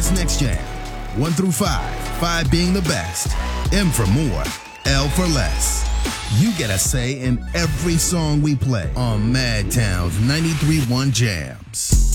What's next jam? 1 through 5, 5 being the best, M for more, L for less. You get a say in every song we play on Madtown's 93.1 Jams.